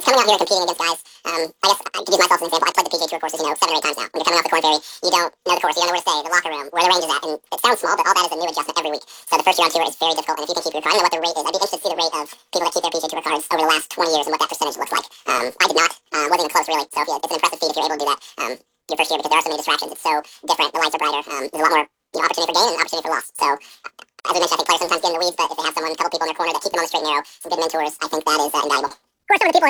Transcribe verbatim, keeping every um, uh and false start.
coming out here and competing against guys. Um, I guess I could use myself as an example. I've played the P G A Tour courses, you know, seven or eight times now. When you're coming off the Corn Ferry, you don't know the course, you don't know where to stay, the locker room, where the range is at, and it sounds small, but all that is a new adjustment every week. So the first year on tour is very difficult, and if you can keep your card, I don't know what the rate is. I'd be interested to see the rate of people that keep their P G A Tour cards over the last twenty years and what that percentage looks like. Um, I did not, uh, wasn't even close really. So if you, it's an impressive feat if you're able to do that um, your first year, because there are so many distractions. It's so different. The lights are brighter. Um, there's a lot more, you know, opportunity for gain and opportunity for loss. So as we mentioned, I think players sometimes get in the weeds, but if they have someone, a couple people in their corner that keep them on the straight and narrow, some good mentors, I think that is uh, invaluable. Of course, some of the people